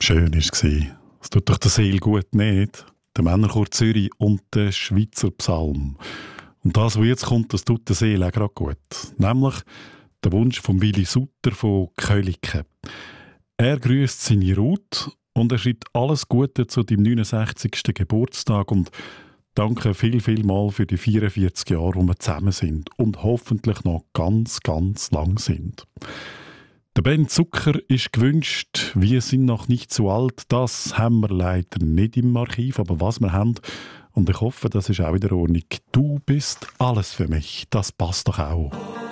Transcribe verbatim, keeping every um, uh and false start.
Schön war es. Es tut doch der Seele gut, nicht? Der Männerchor Zürich und der Schweizer Psalm. Und das, was jetzt kommt, das tut der Seele auch gerade gut. Nämlich der Wunsch von Willi Sutter von Köliken. Er grüßt seine Ruth und er schreibt alles Gute zu deinem neunundsechzigsten Geburtstag und danke viel, viel mal für die vierundvierzig Jahre, wo wir zusammen sind und hoffentlich noch ganz, ganz lang sind. Der Ben Zucker ist gewünscht, wir sind noch nicht so alt. Das haben wir leider nicht im Archiv, aber was wir haben, und ich hoffe, das ist auch in der Ordnung. Du bist alles für mich, das passt doch auch.